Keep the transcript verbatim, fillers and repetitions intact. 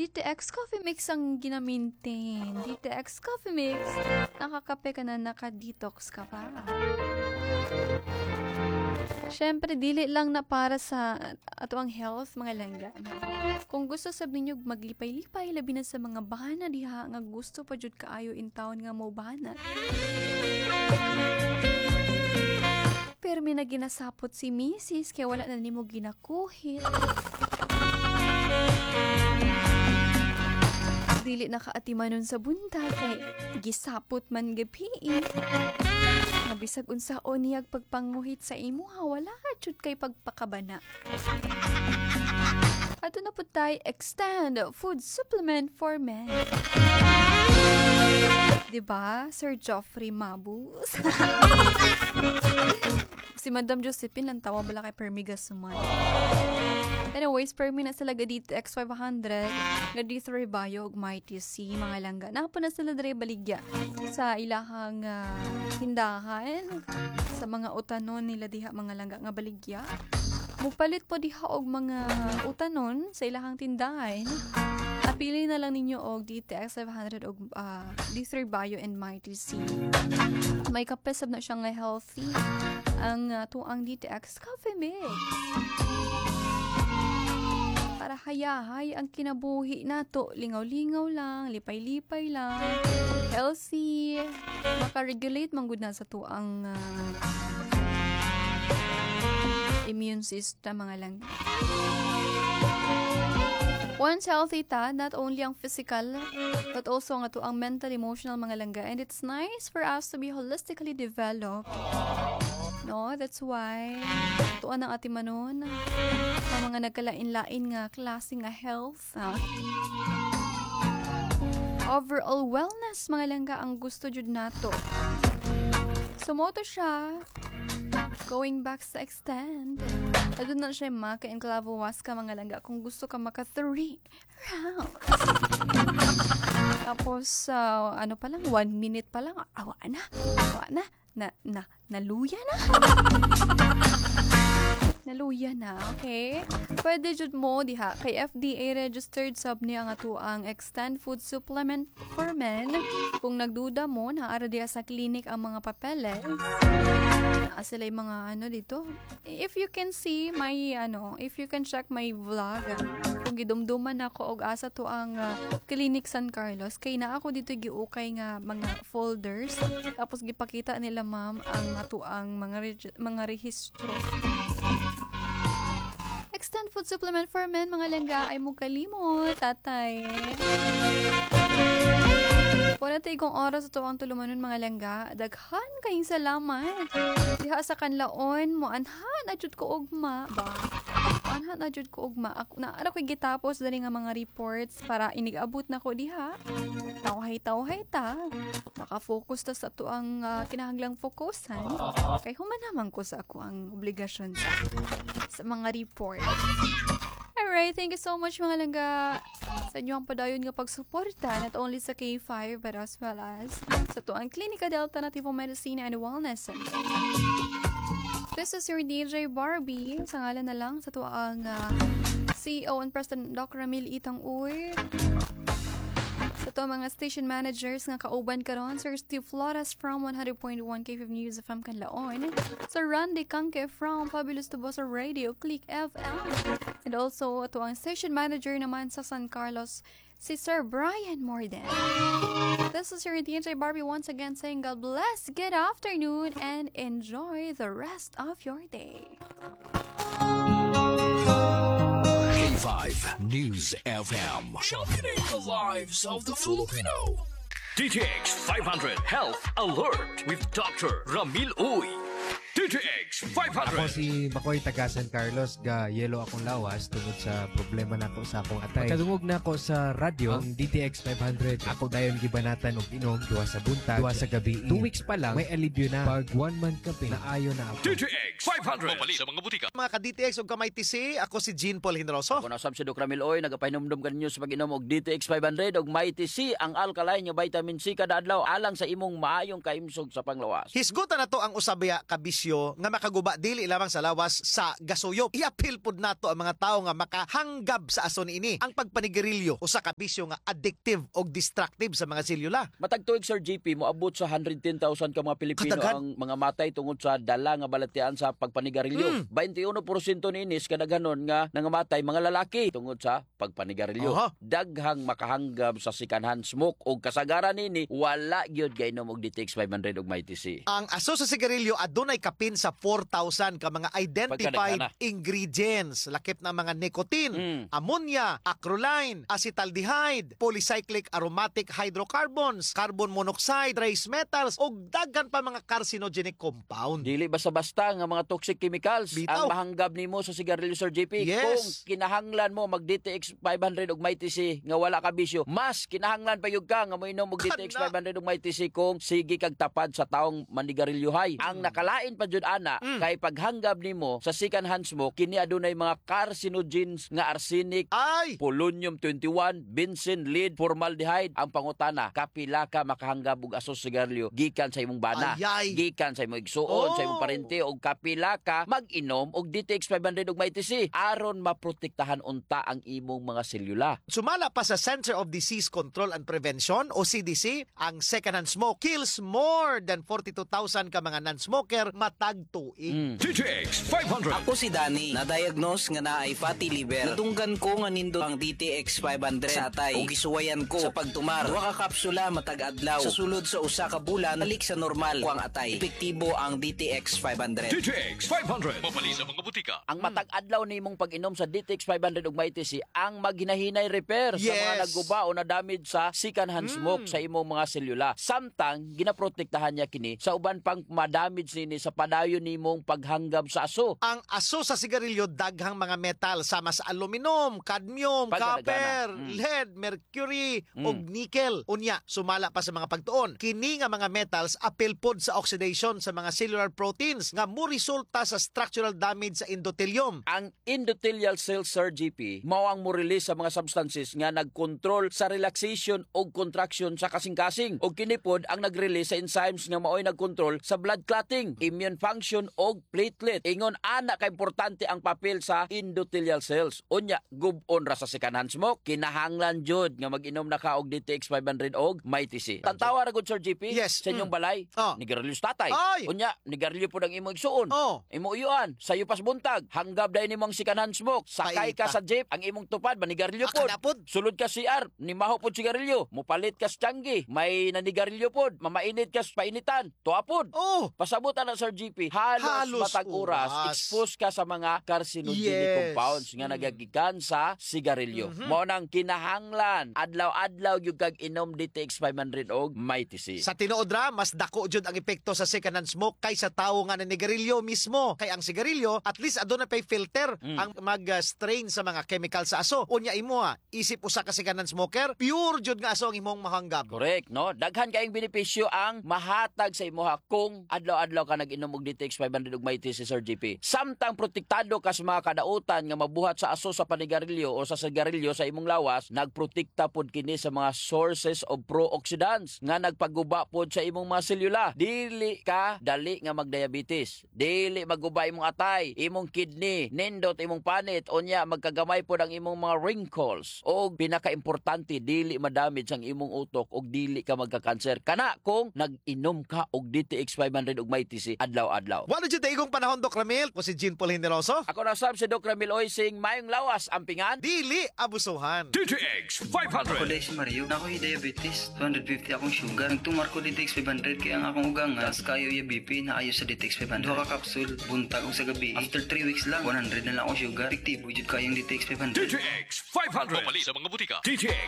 D T X Coffee Mix ang ginamintain. D T X Coffee Mix, nakakape ka na, naka-detox ka pa. Siyempre, dili lang na para sa ato ang health, mga langga. Kung gusto sabihin nyo maglipay-lipay, labi na sa mga bahana diha, nga gusto pa jud kaayo in town nga mo bahana. Pero may na ginasapot si Missus kaya wala na nimo ginakuhit. Dili nakaatiman nun sa buntag kay gisapot man gabi. Nabisag unsaon niyag pagpanguhit sa imo ha, wala jud kay pagpakabana. Ato na po tayo extend food supplement for men. Diba, Sir Geoffrey Mabus? Si Madam Josephine lang tawa bala kay Permigas Suman. Anyways, Permi na sila D T X five hundred, nga D three Bio, ug Mighty C, mga langga. Napa na sila dere baligya sa ilahang uh, tindahan, sa mga utanon nila diha, mga langga nga baligya. Mupalit po diha og mga utanon sa ilahang tindahan. Apili na lang ninyo og D T X five hundred og uh, D three Bio and Mighty C. May kapesab na siya nga healthy ang uh, tuang D T X Coffee Mix. Para hayahay ang kinabuhi nato, lingaw-lingaw lang, lipay-lipay lang, healthy, maka-regulate manggod na sa tuang uh, immune system, mga lang. Once healthy ta, not only ang physical, but also ang ato ang mental, emotional, mga langga. And it's nice for us to be holistically developed. No, that's why tuan ang ati manon ang mga nagkalain-lain nga klase nga health. Ha? Overall wellness, mga langga, ang gusto jud nato. Sumoto siya. Going back sa extend. Ado na siya maka and clavowas ka, mga langga, kung gusto ka maka three rounds. Tapos, uh, ano pa lang, one minute pa lang, awa na, awa na, na, na, naluya na. Naluya na, okay? Pwede jud mo diha kay F D A registered sub niya nga tuang extend food supplement for men. Kung nagduda mo, naara diha sa clinic ang mga papeles. Naa sila yung mga ano dito. If you can see my ano, if you can check my vlog, kung gidumduman ako og asa to ang uh, Clinic San Carlos, kay na ako dito giukay nga mga folders, tapos gipakita nila ma'am ang ato ang mga reg- mga rehistro. Extend food supplement for men, mga langga, ay mo kalimot, tatay. Wala tayo kong oras ito ang tulumanon, mga langga. Daghan kayong salamat. Diha sa kanlaon mo, anhan, adjud ko ugma. Ba? Anhan, adjud ko ugma. Ako, naara ko'y gitapos dali nga mga reports para inigabot na ko diha. Tawhay-tawhay ta. Nakafocus ta sa ito ang uh, kinahanglang fokusan. Kaya human naman ko sa ako ang obligasyon sa, sa mga reports. Alright, thank you so much, mga langga, sa inyo ang padayon nga pagsuporta not only sa K five but as well as sa tuang Klinika de Alternative Medicine and Wellness Center. This is your D J Barbie, sa ngalan na lang sa tuang uh, C E O and President Doctor Ramil Itang Uy. Sa to mga station managers nga kauban karon, Sir Steve Flores from one hundred point one K five News F M Canlaon, Sir Randy Canque from Fabulous Tuboso Radio Click F M, and also to ang station manager naman sa San Carlos, si Sir Brian Morden. This is your D J Barbie once again saying God bless, good afternoon, and enjoy the rest of your day. K five News F M, championing the lives of the Filipino. D T X five hundred Health Alert with Doctor Ramil Uy. D T X five hundred. Ako si Bakoy taga San Carlos, ga yelo akong lawas tungod sa problema nako sa akong atay. Pagkadungog na ako sa radyo, ang D T X five hundred, ako dayon gibanatan og inom duwa sa buntag, duwa sa gabi. Two weeks pa lang may alibyo na. Pag one month campaign, naayo na ako. D T X five hundred. Mapali sa mga butika. Mga ka-D T X o kamay T C, ako si Jean Paul Hinroso. Kung nasab si Doc Ramil Oy, nagapahinumdum ka ninyo sa pag-inom og D T X five hundred og Mighty C, ang alkaline nga vitamin C kada adlaw alang sa imong maayong kaimsog sa panglawas. Hisgutan na to ang usabya kabisyo bisyo nga makaguba dili lamang sa lawas sa gasuyop. I-appeal pud nato ang mga tawo nga makahanggab sa aso niini. Ang pagpanigarilyo usa ka bisyo nga addictive o destructive sa mga selula. Matag tuig Sir G P mo abot sa one hundred ten thousand ka mga Pilipino Katagan. ang mga matay tungod sa dala nga balatian sa pagpanigarilyo. Mm. twenty-one percent niinis kadaghanon nga nangamatay mga lalaki tungod sa pagpanigarilyo. Aha. Daghang makahanggab sa second-hand smoke o kasagaran nini wala gyud gainom og D T X five hundred ug may T C. Ang aso sa sigarilyo adunay kapin sa four thousand ka mga identified Pagkadagana. ingredients. Lakip na mga nicotine, Mm. ammonia, acrolein, acetaldehyde, polycyclic aromatic hydrocarbons, carbon monoxide, trace metals, o daghan pa mga carcinogenic compound. Dili basta-basta nga mga toxic chemicals Bitaw. ang mahanggab nimo sa sigarilyo Sir J P. Yes. Kung kinahanglan mo mag D T X five hundred ug may T C nga wala ka bisyo, mas kinahanglan pa yug ka nga moinom og D T X Kana. five hundred ug may T C kung sige kag tapad sa taong manigarilyohay. Ang nakalain pa jud ana Mm. kay paghanggab nimo sa second hand smoke kini adunay mga carcinogens nga arsenic, Ay! polonium twenty-one, benzene, lead, formaldehyde. Ang pangutana, kapila ka makahanggab og aso sa sigarilyo gikan sa imong bana, Ayay. gikan sa imong igsuon, Oh. sa imong parente og kapila ka mag-inom og D T X five hundred ug may T C aron maprotektahan unta ang imong mga selula. Sumala pa sa Center of Disease Control and Prevention o C D C, ang secondhand smoke kills more than forty-two thousand ka mga non-smoker matag tuig. Mm. D T X five hundred. Ako si Danny, na-diagnose nga naay fatty liver. Nadunggan ko nga nindo ang D T X five hundred sa atay. Ug gisuwayan ko sa pagtumar. Duha ka kapsula matag adlaw. Sa sulod sa usa ka bulan, balik sa normal ko ang atay. Epektibo ang D T X five hundred. D T X five hundred. Mabali sa mga butika. Ang matag adlaw nimong pag-inom sa D T X five hundred ug may T C ang maghinahinay repair sa mga Yes. nagguba o na-damage sa second hand smoke sa imong mga selula. Samtang ginaprotektahan niya kini sa uban pang ma-damage nini sa padayon nimong paghanggab sa aso. Ang aso sa sigarilyo daghang mga metal sama sa aluminum, cadmium, Pagkadagana. copper, Mm. lead, mercury, Mm. ug nickel. Unya, sumala pa sa mga pagtuon. Kini nga mga metals apil pod sa oxidation sa mga cellular proteins nga mo resulta sa structural damage sa endothelium. Ang endothelial cells, Sir G P, mao ang mo-release sa mga substances nga nag-control sa relaxation o contraction sa kasing-kasing. O kini pod ang nag-release sa enzymes nga mao'y nag-control sa blood clotting, immune function o platelet. Ingon ana ka importante ang papel sa endothelial cells. Unya, gubon ra sa second-hand smoke, kinahanglan jud nga mag-inom na ka og D T X five hundred og may T C. Tantawa ra gud Sir G P Yes. sa inyong Mm. balay. Oh. Nigarilyo sa tatay. Ay. Unya, nigarilyo pod ang imong igsuon. Oh. Imo uyuan, sayo pas buntag, hanggab dahil nimong second-hand smoke, sakay ka Paita. sa jeep, ang imong tupad, manigarilyo pod. Akana pod. Sulod ka C R, nimaho pod sigarilyo, mupalit ka sa tiyanggi, may nanigarilyo pod, mamainit ka sa painitan, tuwa pod. Oh, Pasabot na Sir G P, halos, Halos matag oras, oras. expose ka sa mga carcinogenic Yes. compounds nga Mm. nagagikan sa sigarilyo. Mhm. Mao nang kinahanglan, adlaw-adlaw yung kag inom D T X five hundred og may T C. sa tinuod ra, mas dako jud ang epekto sa second-hand smoke kaysa tawo nga nanigarilyo mismo. Kay ang sigarilyo, at least aduna pay filter Mm. ang mag-strain sa mga chemical sa aso. Unya imo ha, isip usa ka second-hand smoker, pure jud nga aso ang imong mahanggab. Correct, no? Daghan kayong benepisyo ang mahatag sa imuha kung adlaw-adlaw ka nag-inom og D T X five hundred ug may T C, Sir G P. Samtang protektado ka sa mga kadautan nga mabuhat sa aso sa panigarilyo o sa sigarilyo sa imong lawas, nagprotekta pod kini sa mga sources of pro-oxidants nga nagpaguba pod sa imong mga selula. Dili ka dali nga magdiabetes. Dili maguba imong atay, imong kidney, nindot imong panit, unya magkagamay pod ang imong mga wrinkles. O pinaka-importante, dili madamage ang imong utok og dili ka magka-cancer. Kana kung nag-inom ka og D T X five hundred ug may T C adlaw-adlaw. Wala jud taigong panahon, Doc Ramil. Ko si Jean Paul Generoso. Ako na sab si Doc Ramil Oysing, mayong lawas ang pingan. Dili abusuhan. D T X five Ako hundred. dahil si Mario, na ako'y diabetes, two hundred fifty akong sugar. Nagtumar ko D T X five hundred kaya ang akong ugangan, tas kayo yung B P na ayos sa D T X five hundred. Duha ka kapsul, buntag o sa gabi. After three weeks lang, one hundred na lang akong sugar. Epektibo jud kayong D T X five D hundred. T X five hundred. Mabali sa mga butika. D T X